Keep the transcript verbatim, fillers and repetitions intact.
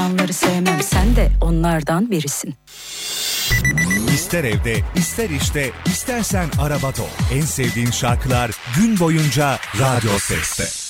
insanları sevmem, sen de onlardan birisin. İster evde, ister işte, istersen arabada ol. En sevdiğin şarkılar gün boyunca Radyo Ses'te.